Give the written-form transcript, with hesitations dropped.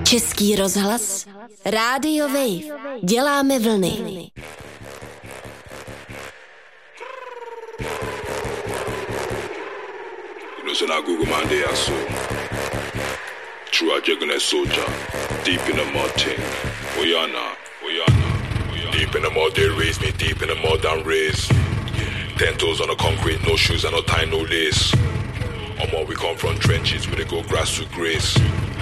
Český rozhlas, Rádio Wave, děláme vlny. Listen, I Google my day, I saw. True, I jagging that soldier. Deep in the mud thing. We are now. Deep in the mud, they raise me. Deep in the mud, I'm raised. 10 toes on the concrete, no shoes and no tie, no lace. We come from trenches where they go grass to grace.